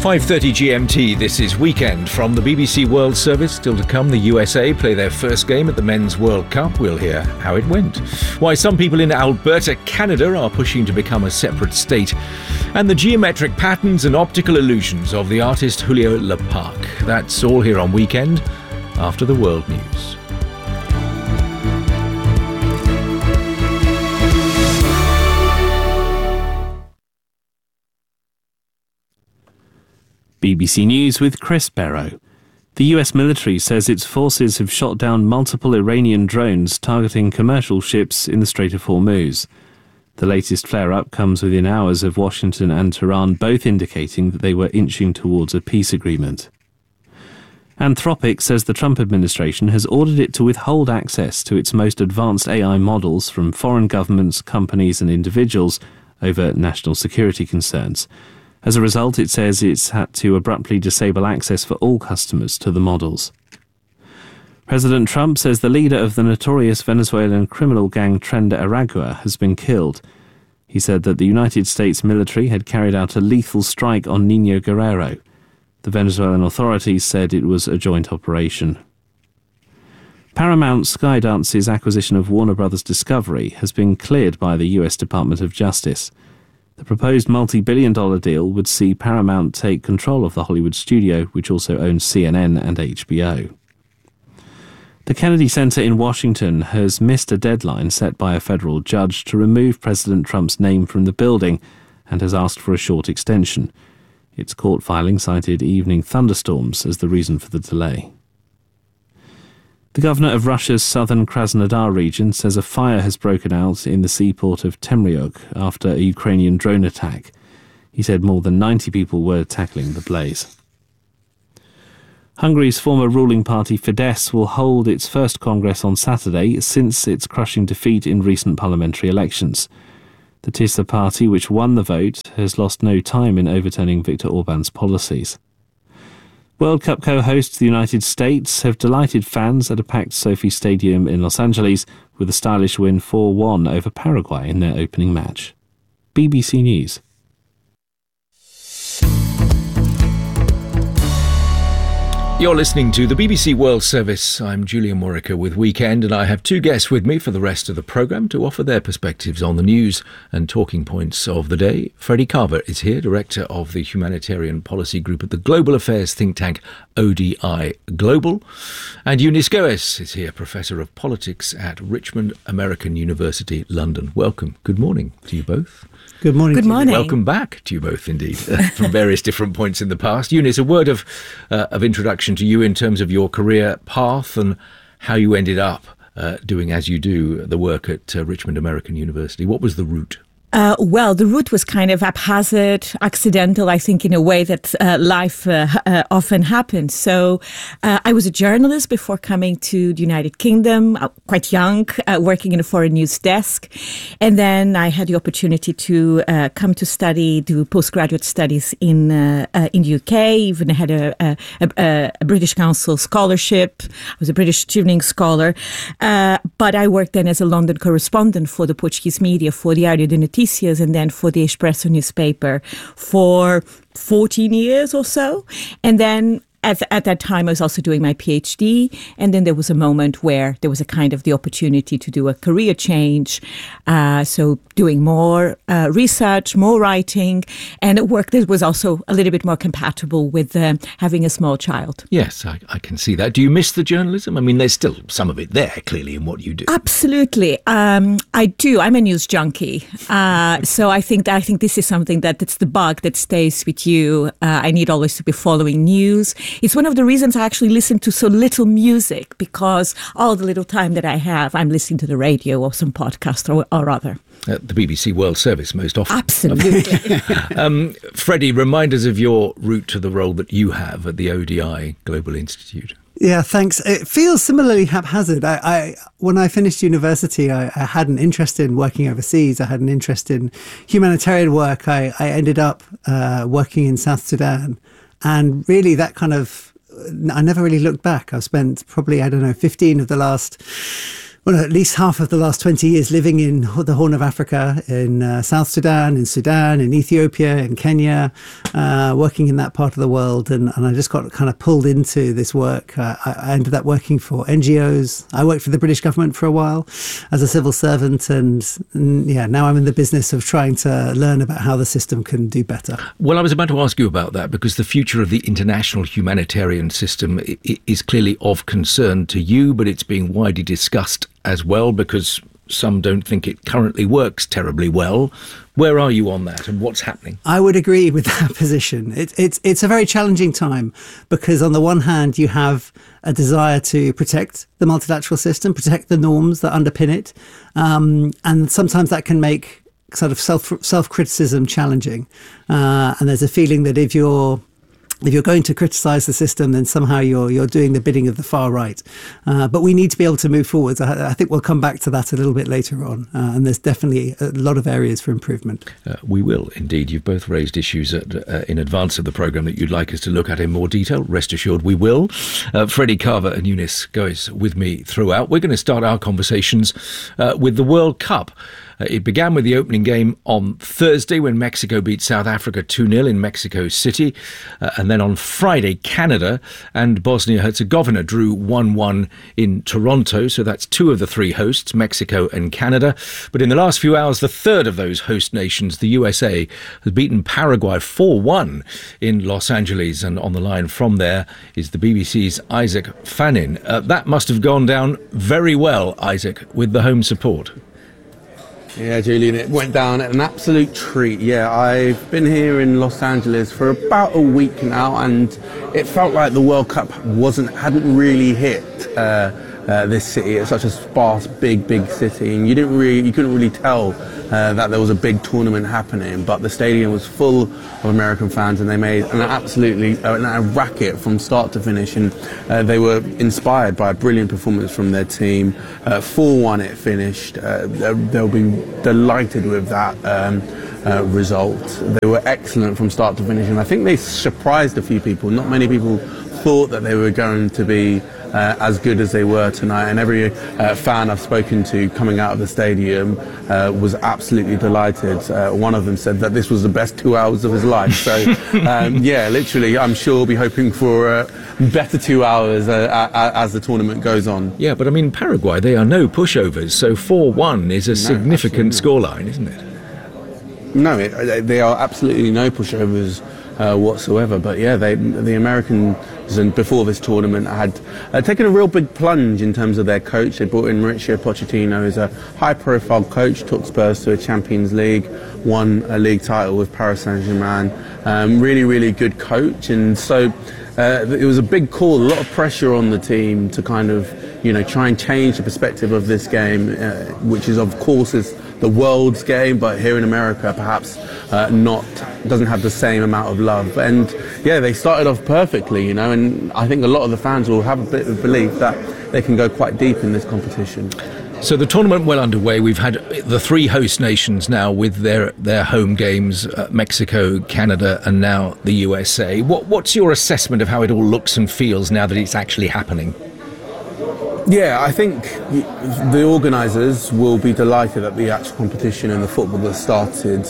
5:30 GMT, this is Weekend from the BBC World Service. Still to come, the USA play their first game at the Men's World Cup. We'll hear how it went. Why some people in Alberta, Canada are pushing to become a separate state. And the geometric patterns and optical illusions of the artist Julio Leparc. That's all here on Weekend after the World News. BBC News with Chris Barrow. The US military says its forces have shot down multiple Iranian drones targeting commercial ships in the Strait of Hormuz. The latest flare-up comes within hours of Washington and Tehran both indicating that they were inching towards a peace agreement. Anthropic says the Trump administration has ordered it to withhold access to its most advanced AI models from foreign governments, companies and individuals over national security concerns. As a result, it says it's had to abruptly disable access for all customers to the models. President Trump says the leader of the notorious Venezuelan criminal gang Tren de Aragua has been killed. He said that the United States military had carried out a lethal strike on Nino Guerrero. The Venezuelan authorities said it was a joint operation. Paramount Skydance's acquisition of Warner Bros. Discovery has been cleared by the US Department of Justice. The proposed multi-billion-dollar deal would see Paramount take control of the Hollywood studio, which also owns CNN and HBO. The Kennedy Center in Washington has missed a deadline set by a federal judge to remove President Trump's name from the building and has asked for a short extension. Its court filing cited evening thunderstorms as the reason for the delay. The governor of Russia's southern Krasnodar region says a fire has broken out in the seaport of Temryuk after a Ukrainian drone attack. He said more than 90 people were tackling the blaze. Hungary's former ruling party Fidesz will hold its first congress on Saturday since its crushing defeat in recent parliamentary elections. The Tisza party, which won the vote, has lost no time in overturning Viktor Orban's policies. World Cup co-hosts the United States have delighted fans at a packed SoFi Stadium in Los Angeles with a stylish win 4-1 over Paraguay in their opening match. BBC News. You're listening to the BBC World Service. I'm Julian Morica with Weekend, and I have two guests with me for the rest of the programme to offer their perspectives on the news and talking points of the day. Freddie Carver is here, Director of the Humanitarian Policy Group at the Global Affairs think tank ODI Global. And Eunice Goes is here, Professor of Politics at Richmond American University, London. Welcome. Good morning to you both. Good morning. Good morning. Welcome back to you both, indeed, from various different points in the past. Eunice, a word of introduction to you in terms of your career path and how you ended up doing, as you do, the work at Richmond American University. What was the route? Well, the route was kind of haphazard, accidental, I think, in a way that life often happens. So I was a journalist before coming to the United Kingdom, quite young, working in a foreign news desk. And then I had the opportunity to come to do postgraduate studies in the UK, even had a British Council scholarship. I was a British tuning scholar. But I worked then as a London correspondent for the Portuguese media, for the Diário de Notícias, and then for the Expresso newspaper for 14 years or so. And then at that time, I was also doing my PhD. And then there was a moment where there was a kind of the opportunity to do a career change. So doing more research, more writing, and a work that was also a little bit more compatible with having a small child. Yes, I can see that. Do you miss the journalism? I mean, there's still some of it there, clearly, in what you do. Absolutely. I do. I'm a news junkie. So I think this is something that's the bug that stays with you. I need always to be following news. It's one of the reasons I actually listen to so little music, because all the little time that I have, I'm listening to the radio or some podcast or other. At the BBC World Service most often. Absolutely. Freddie, remind us of your route to the role that you have at the ODI Global Institute. Yeah, thanks. It feels similarly haphazard. When I finished university, I had an interest in working overseas. I had an interest in humanitarian work. I ended up working in South Sudan. And really that kind of, I never really looked back. I've spent probably, 15 of the last well, at least half of the last 20 years living in the Horn of Africa, in South Sudan, in Ethiopia, in Kenya, working in that part of the world. And I just got kind of pulled into this work. I ended up working for NGOs. I worked for the British government for a while as a civil servant. And now I'm in the business of trying to learn about how the system can do better. Well, I was about to ask you about that because the future of the international humanitarian system is clearly of concern to you, but it's being widely discussed as well, because some don't think it currently works terribly well. Where are you on that and what's happening? I would agree with that position. It's a very challenging time because on the one hand, you have a desire to protect the multilateral system, protect the norms that underpin it. And sometimes that can make sort of self-criticism challenging. And there's a feeling that if you're going to criticise the system, then somehow you're doing the bidding of the far right. But we need to be able to move forwards. I think we'll come back to that a little bit later on. And there's definitely a lot of areas for improvement. We will, indeed. You've both raised issues in advance of the programme that you'd like us to look at in more detail. Rest assured we will. Freddie Carver and Eunice goes with me throughout. We're going to start our conversations with the World Cup. It began with the opening game on Thursday when Mexico beat South Africa 2-0 in Mexico City. And then on Friday, Canada and Bosnia-Herzegovina drew 1-1 in Toronto. So that's two of the three hosts, Mexico and Canada. But in the last few hours, the third of those host nations, the USA, has beaten Paraguay 4-1 in Los Angeles. And on the line from there is the BBC's Isaac Fannin. That must have gone down very well, Isaac, with the home support. Yeah, Julian, it went down an absolute treat. Yeah, I've been here in Los Angeles for about a week now, and it felt like the World Cup hadn't really hit this city. It's such a sparse, big city, and you couldn't really tell that there was a big tournament happening. But the stadium was full of American fans, and they made a racket from start to finish, and they were inspired by a brilliant performance from their team. 4-1 it finished. They'll be delighted with that result. They were excellent from start to finish, and I think they surprised a few people. Not many people thought that they were going to be as good as they were tonight, and every fan I've spoken to coming out of the stadium was absolutely delighted. One of them said that this was the best 2 hours of his life. So yeah, literally, I'm sure we'll be hoping for better 2 hours as the tournament goes on. Yeah, but I mean, Paraguay, they are no pushovers, so 4-1 is a significant scoreline, isn't it? No, they are absolutely no pushovers whatsoever. But yeah, the Americans, and before this tournament, had taken a real big plunge in terms of their coach. They brought in Mauricio Pochettino, who's a high-profile coach, took Spurs to a Champions League, won a league title with Paris Saint-Germain. Really good coach, and so it was a big call, a lot of pressure on the team to kind of, try and change the perspective of this game, which is, of course, is the world's game, but here in America, perhaps doesn't have the same amount of love. And yeah, they started off perfectly, and I think a lot of the fans will have a bit of belief that they can go quite deep in this competition. So the tournament well underway. We've had the three host nations now with their home games, Mexico, Canada, and now the USA. What's your assessment of how it all looks and feels now that it's actually happening? Yeah, I think the organisers will be delighted that the actual competition and the football that started.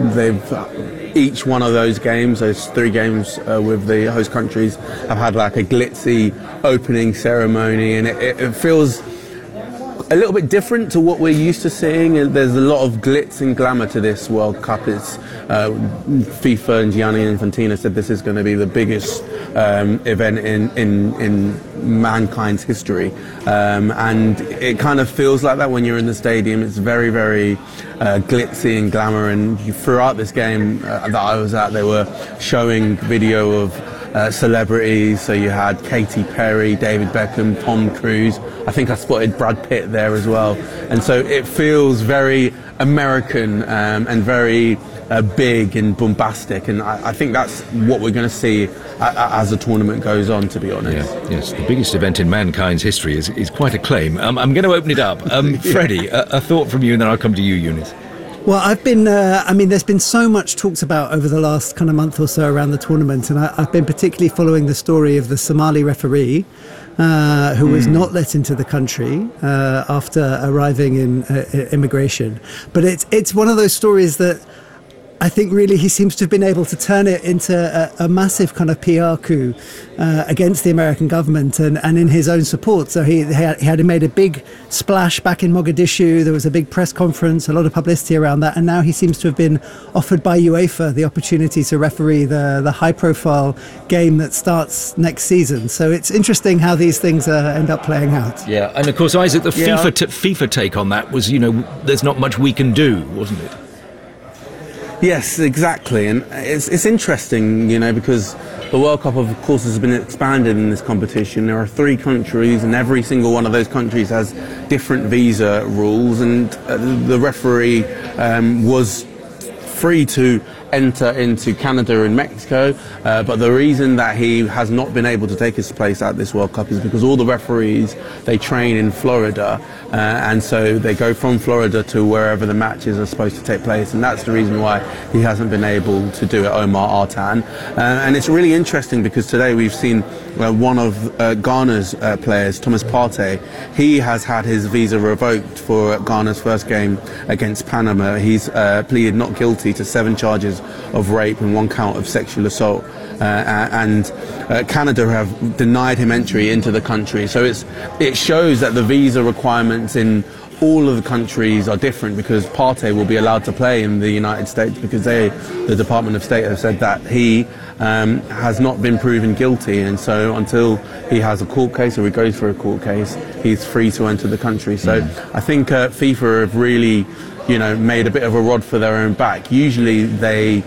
Each one of those games, those three games with the host countries, have had like a glitzy opening ceremony, and it feels a little bit different to what we're used to seeing. There's a lot of glitz and glamour to this World Cup. It's FIFA and Gianni Infantino said this is going to be the biggest event in mankind's history, and it kind of feels like that when you're in the stadium. It's very glitzy and glamour, and throughout this game that I was at, they were showing video of celebrities. So you had Katy Perry, David Beckham, Tom Cruise. I think I spotted Brad Pitt there as well. And so it feels very American and very big and bombastic. And I think that's what we're going to see as the tournament goes on, to be honest. Yeah, yes, the biggest event in mankind's history is quite a claim. I'm going to open it up. Freddie, a thought from you, and then I'll come to you, Eunice. Well, I've been, there's been so much talked about over the last kind of month or so around the tournament, and I've been particularly following the story of the Somali referee who was not let into the country after arriving in immigration. But it's one of those stories that I think really he seems to have been able to turn it into a massive kind of PR coup against the American government and in his own support. So he had made a big splash back in Mogadishu. There was a big press conference, a lot of publicity around that. And now he seems to have been offered by UEFA the opportunity to referee the high-profile game that starts next season. So it's interesting how these things end up playing out. Yeah, and of course, Isaac, the FIFA take on that was, there's not much we can do, wasn't it? Yes, exactly, and it's interesting, because the World Cup, of course, has been expanded in this competition. There are 3 countries, and every single one of those countries has different visa rules, and the referee was free to enter into Canada and Mexico, but the reason that he has not been able to take his place at this World Cup is because all the referees, they train in Florida, and so they go from Florida to wherever the matches are supposed to take place, and that's the reason why he hasn't been able to do it, Omar Artan. And it's really interesting because today we've seen one of Ghana's players, Thomas Partey. He has had his visa revoked for Ghana's first game against Panama. He's pleaded not guilty to 7 charges of rape and 1 count of sexual assault, and Canada have denied him entry into the country. So it shows that the visa requirements in all of the countries are different, because Partey will be allowed to play in the United States because the Department of State have said that he has not been proven guilty, and so until he has a court case or he goes for a court case, he's free to enter the country. So I think FIFA have really made a bit of a rod for their own back. Usually they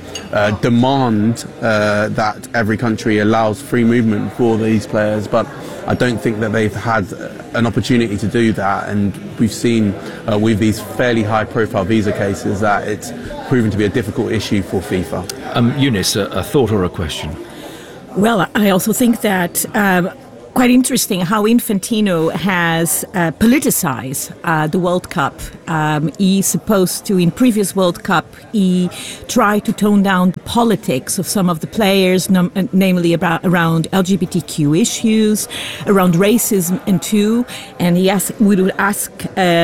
demand that every country allows free movement for these players, but I don't think that they've had an opportunity to do that, and we've seen with these fairly high-profile visa cases that it's proven to be a difficult issue for FIFA. Eunice, a thought or a question? Well, I also think that quite interesting how Infantino has politicized the World Cup. He's supposed to, in previous World Cup, he tried to tone down the politics of some of the players, namely around LGBTQ issues, around racism and too. And we would ask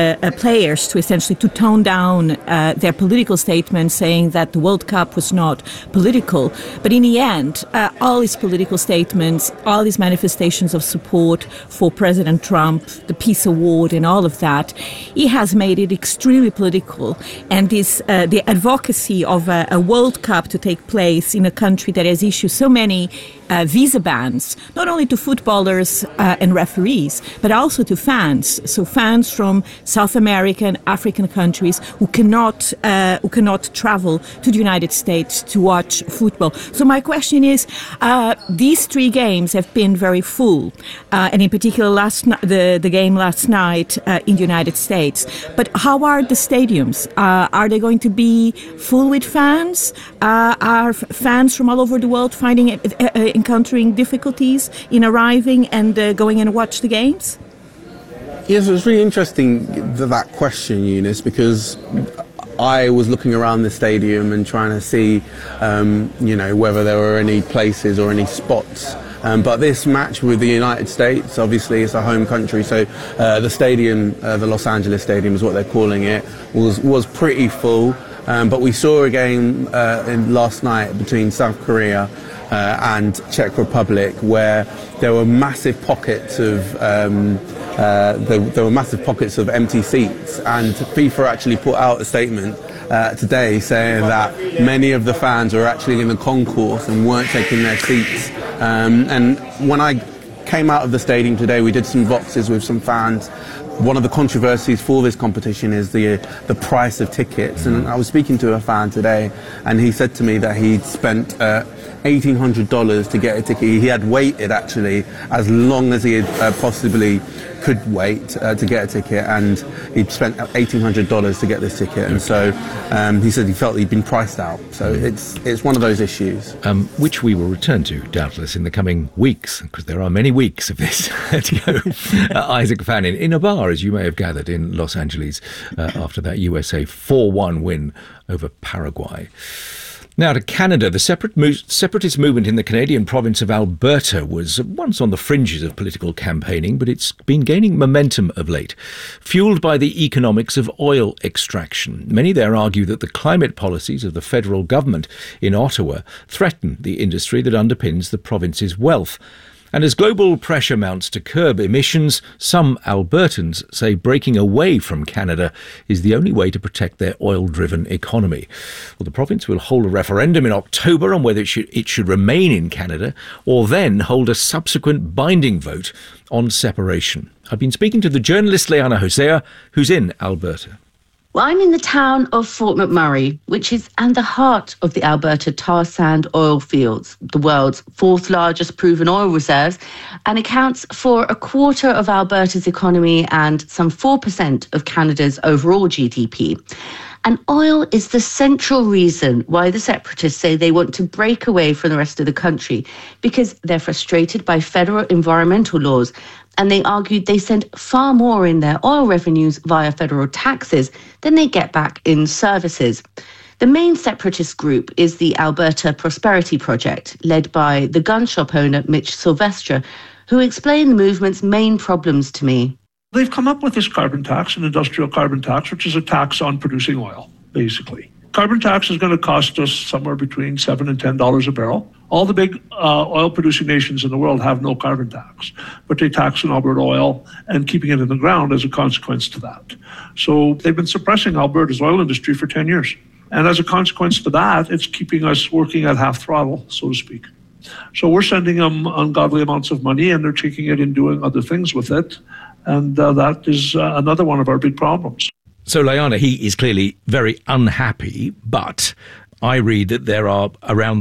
players to essentially to tone down their political statements, saying that the World Cup was not political. But in the end, all his political statements, all his manifestations of support for President Trump, the Peace Award and all of that, he has made it extremely political. And the advocacy of a World Cup to take place in a country that has issued so many visa bans, not only to footballers and referees, but also to fans. So fans from South American, African countries who cannot travel to the United States to watch football. So my question is, these 3 games have been very full, and in particular the game last night in the United States. But how are the stadiums? Are they going to be full with fans? Are fans from all over the world encountering difficulties in arriving and going and watch the games? Yes, it was really interesting, that question, Eunice, because I was looking around the stadium and trying to see, whether there were any places or any spots. But this match with the United States, obviously it's a home country, so the stadium, the Los Angeles Stadium is what they're calling it, was pretty full. But we saw a game last night between South Korea and Czech Republic, where there were massive pockets of empty seats, and FIFA actually put out a statement today saying that many of the fans were actually in the concourse and weren't taking their seats. And when I came out of the stadium today, we did some boxes with some fans. One of the controversies for this competition is the price of tickets, and I was speaking to a fan today, and he said to me that he'd spent $1,800 to get a ticket. He had waited actually as long as he had possibly could wait to get a ticket, and he'd spent $1,800 to get this ticket, and so he said he felt he'd been priced out. So it's one of those issues, which we will return to doubtless in the coming weeks, because there are many weeks of this to go. Isaac Fannin in a bar far, as you may have gathered, in Los Angeles after that USA 4-1 win over Paraguay. Now to Canada. The separatist movement in the Canadian province of Alberta was once on the fringes of political campaigning, but it's been gaining momentum of late, fueled by the economics of oil extraction. Many there argue that the climate policies of the federal government in Ottawa threaten the industry that underpins the province's wealth. And as global pressure mounts to curb emissions, some Albertans say breaking away from Canada is the only way to protect their oil-driven economy. Well, the province will hold a referendum in October on whether it should remain in Canada or then hold a subsequent binding vote on separation. I've been speaking to the journalist Leanna Hosea, who's in Alberta. Well, I'm in the town of Fort McMurray, which is at the heart of the Alberta tar sand oil fields, the world's fourth largest proven oil reserves, and accounts for a quarter of Alberta's economy and some 4% of Canada's overall GDP. And oil is the central reason why the separatists say they want to break away from the rest of the country, because they're frustrated by federal environmental laws. And they argued they send far more in their oil revenues via federal taxes than they get back in services. The main separatist group is the Alberta Prosperity Project, led by the gun shop owner Mitch Sylvestre, who explained the movement's main problems to me. They've come up with this carbon tax, an industrial carbon tax, which is a tax on producing oil, basically. Carbon tax is going to cost us somewhere between $7 and $10 a barrel. All the big oil-producing nations in the world have no carbon tax, but they tax on Alberta oil and keeping it in the ground as a consequence to that. So they've been suppressing Alberta's oil industry for 10 years. And as a consequence to that, it's keeping us working at half throttle, so to speak. So we're sending them ungodly amounts of money, and they're taking it and doing other things with it. And that is another one of our big problems. So, Leanna, he is clearly very unhappy, but I read that there are around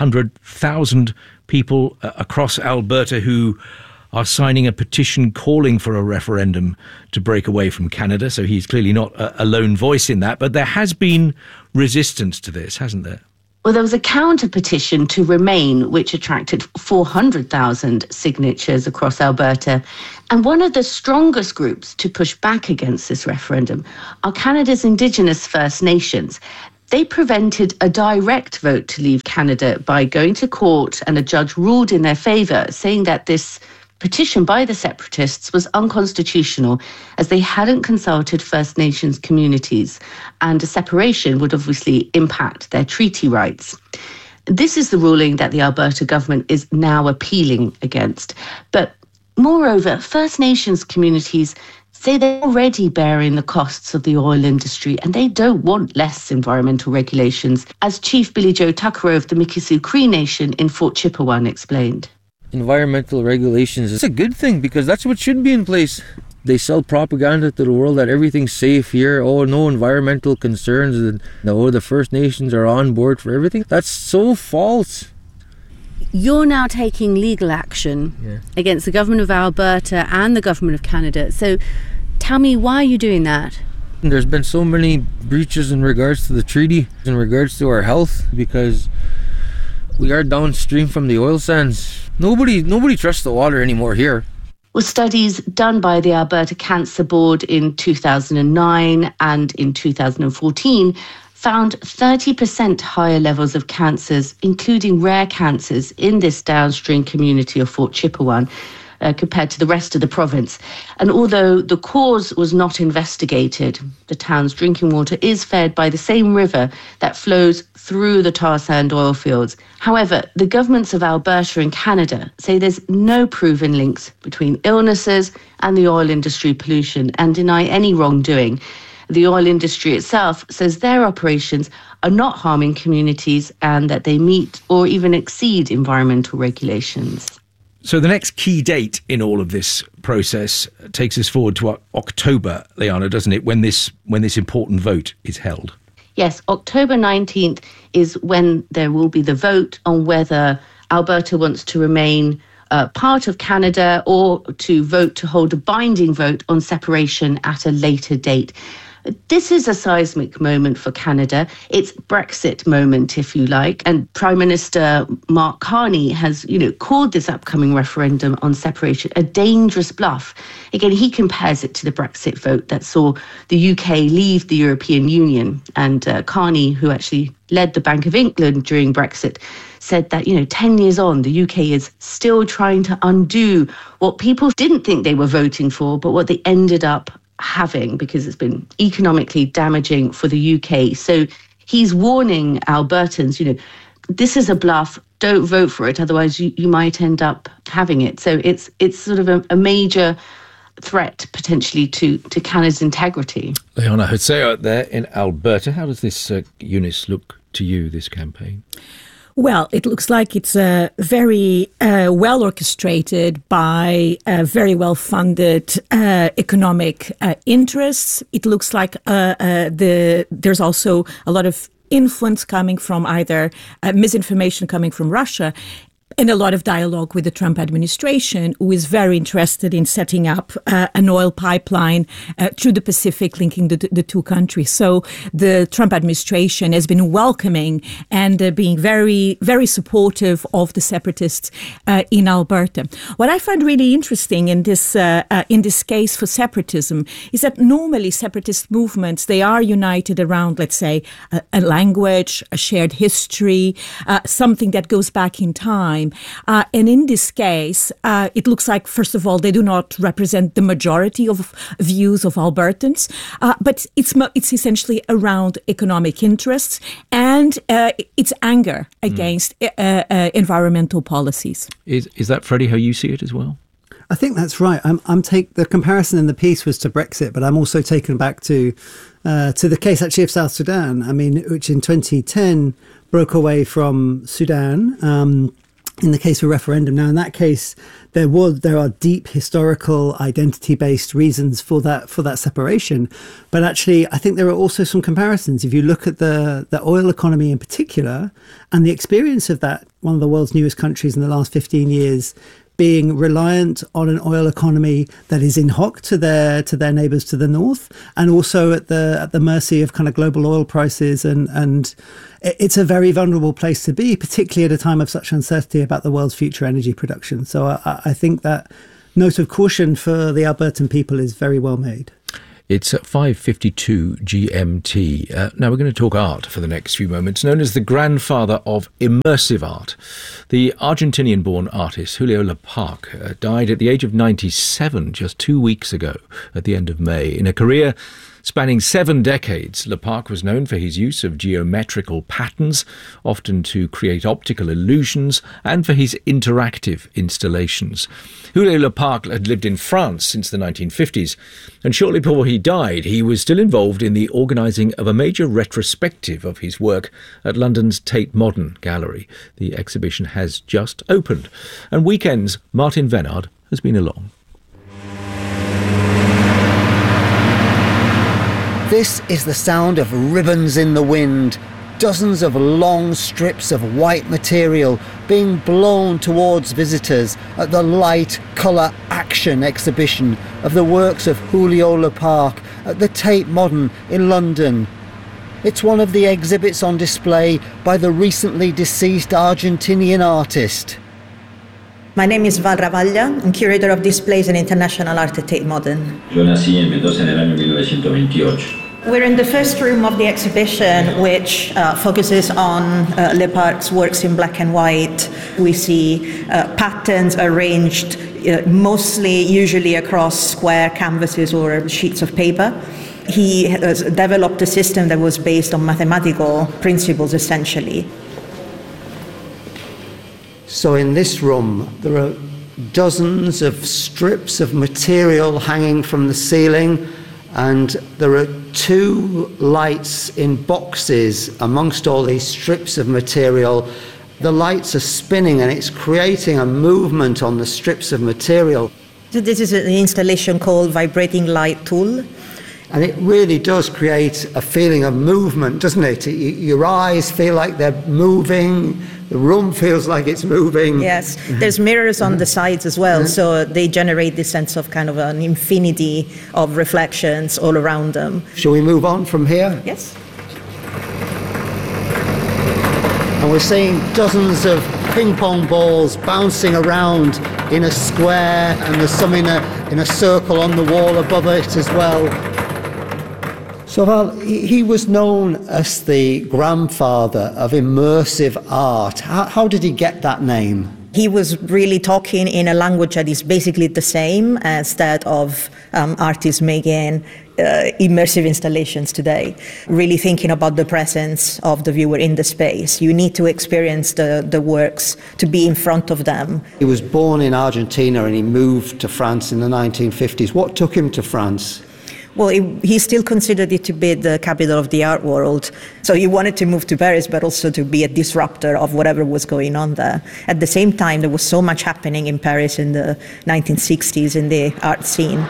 300,000 people across Alberta who are signing a petition calling for a referendum to break away from Canada. So he's clearly not a lone voice in that. But there has been resistance to this, hasn't there? Well, there was a counter-petition to Remain, which attracted 400,000 signatures across Alberta. And one of the strongest groups to push back against this referendum are Canada's Indigenous First Nations. They prevented a direct vote to leave Canada by going to court, and a judge ruled in their favour, saying that this petition by the separatists was unconstitutional as they hadn't consulted First Nations communities, and a separation would obviously impact their treaty rights. This is the ruling that the Alberta government is now appealing against. But moreover, First Nations communities say they're already bearing the costs of the oil industry and they don't want less environmental regulations, as Chief Billy Joe Tuckero of the Mikisew Cree Nation in Fort Chipewyan explained. Environmental regulations is a good thing because that's what should be in place. They sell propaganda to the world that everything's safe here. Oh, no environmental concerns. And no, the First Nations are on board for everything. That's so false. You're now taking legal action against the government of Alberta and the government of Canada. So tell me, why are you doing that? There's been so many breaches in regards to the treaty, in regards to our health, because we are downstream from the oil sands. Nobody trusts the water anymore here. Well, studies done by the Alberta Cancer Board in 2009 and in 2014 found 30% higher levels of cancers, including rare cancers, in this downstream community of Fort Chipewyan compared to the rest of the province. And although the cause was not investigated, the town's drinking water is fed by the same river that flows through the tar sand oil fields. However, the governments of Alberta and Canada say there's no proven links between illnesses and the oil industry pollution and deny any wrongdoing. The oil industry itself says their operations are not harming communities and that they meet or even exceed environmental regulations. So the next key date in all of this process takes us forward to October, Leanna, doesn't it, when this important vote is held? Yes, October 19th is when there will be the vote on whether Alberta wants to remain part of Canada or to vote to hold a binding vote on separation at a later date. This is a seismic moment for Canada. It's Brexit moment, if you like. And Prime Minister Mark Carney has, called this upcoming referendum on separation a dangerous bluff. Again, he compares it to the Brexit vote that saw the UK leave the European Union. And Carney, who actually led the Bank of England during Brexit, said that, 10 years on, the UK is still trying to undo what people didn't think they were voting for, but what they ended up having, because it's been economically damaging for the UK. So he's warning Albertans, this is a bluff, don't vote for it, otherwise you might end up having it. So it's sort of a major threat potentially to Canada's integrity. Leona Hosea out there in Alberta. How does this, Eunice, look to you, this campaign? Well, it looks like it's very well orchestrated by very well funded economic interests. It looks like there's also a lot of influence coming from either misinformation coming from Russia, and a lot of dialogue with the Trump administration, who is very interested in setting up an oil pipeline through the Pacific, linking the two countries. So the Trump administration has been welcoming and being very, very supportive of the separatists in Alberta. What I find really interesting in this case for separatism is that normally separatist movements, they are united around, let's say, a language, a shared history, something that goes back in time. And in this case, it looks like, first of all, they do not represent the majority of views of Albertans, but it's essentially around economic interests and it's anger against environmental policies. Is that, Freddie, how you see it as well? I think that's right. The comparison in the piece was to Brexit, but I'm also taken back to the case actually of South Sudan. I mean, which in 2010 broke away from Sudan. In the case of a referendum. Now, in that case, there are deep historical identity-based reasons for that separation. But actually, I think there are also some comparisons. If you look at the oil economy in particular, and the experience of that, one of the world's newest countries in the last 15 years, being reliant on an oil economy that is in hock to their neighbours to the north, and also at the mercy of kind of global oil prices, and it's a very vulnerable place to be, particularly at a time of such uncertainty about the world's future energy production. So I think that note of caution for the Albertan people is very well made. It's at 5:52 GMT. Now we're going to talk art for the next few moments. Known as the grandfather of immersive art, the Argentinian-born artist Julio Leparc died at the age of 97 just 2 weeks ago at the end of May. In a career spanning 7 decades, Leparc was known for his use of geometrical patterns, often to create optical illusions, and for his interactive installations. Julio Leparc had lived in France since the 1950s, and shortly before he died, he was still involved in the organising of a major retrospective of his work at London's Tate Modern Gallery. The exhibition has just opened, and Weekend's Martin Vennard has been along. This is the sound of ribbons in the wind, dozens of long strips of white material being blown towards visitors at the Light, Colour, Action exhibition of the works of Julio Leparc at the Tate Modern in London. It's one of the exhibits on display by the recently deceased Argentinian artist. My name is Val Ravaglia. I'm curator of displays and international art at Tate Modern. Yo nací en Mendoza en el año 1928. We're in the first room of the exhibition, which focuses on Leparc's works in black and white. We see patterns arranged usually across square canvases or sheets of paper. He has developed a system that was based on mathematical principles, essentially. So in this room, there are dozens of strips of material hanging from the ceiling, and there are 2 lights in boxes amongst all these strips of material. The lights are spinning and it's creating a movement on the strips of material. So this is an installation called Vibrating Light Tool. And it really does create a feeling of movement, doesn't it? Your eyes feel like they're moving, the room feels like it's moving. Yes, there's mirrors on the sides as well, so they generate this sense of kind of an infinity of reflections all around them. Shall we move on from here? Yes. And we're seeing dozens of ping pong balls bouncing around in a square, and there's some in a circle on the wall above it as well. So Val, he was known as the grandfather of immersive art. How did he get that name? He was really talking in a language that is basically the same as that of artists making immersive installations today. Really thinking about the presence of the viewer in the space. You need to experience the works to be in front of them. He was born in Argentina and he moved to France in the 1950s. What took him to France? Well, he still considered it to be the capital of the art world. So he wanted to move to Paris, but also to be a disruptor of whatever was going on there. At the same time, there was so much happening in Paris in the 1960s in the art scene.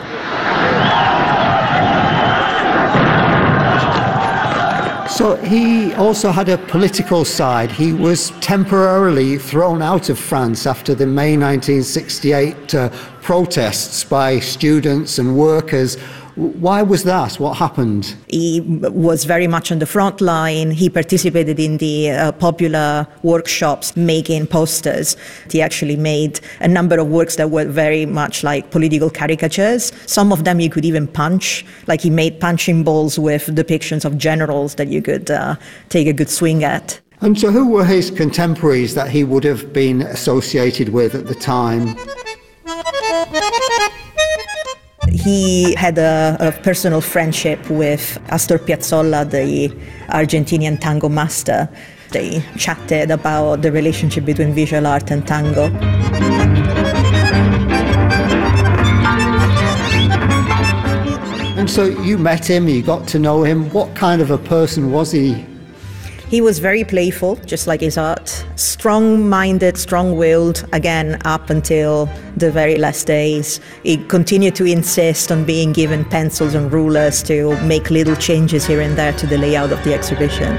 So he also had a political side. He was temporarily thrown out of France after the May 1968 protests by students and workers. Why was that? What happened? He was very much on the front line. He participated in the popular workshops making posters. He actually made a number of works that were very much like political caricatures. Some of them you could even punch. Like he made punching balls with depictions of generals that you could take a good swing at. And so who were his contemporaries that he would have been associated with at the time? He had a personal friendship with Astor Piazzolla, the Argentinian tango master. They chatted about the relationship between visual art and tango. And so you met him, you got to know him. What kind of a person was he? He was very playful, just like his art. Strong-minded, strong-willed, again, up until the very last days. He continued to insist on being given pencils and rulers to make little changes here and there to the layout of the exhibition.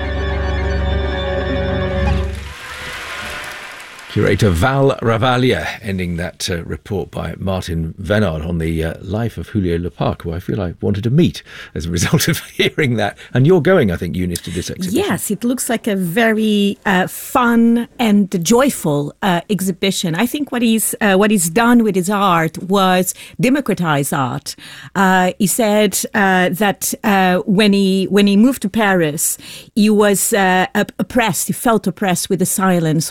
Curator Val Ravaglia ending that report by Martin Venard on the life of Julio Lepage, who I feel I wanted to meet as a result of hearing that. And you're going, I think, Eunice, to this exhibition. Yes, it looks like a very fun and joyful exhibition. I think what he's done with his art was democratize art. He said that when he moved to Paris, he was oppressed. He felt oppressed with the silence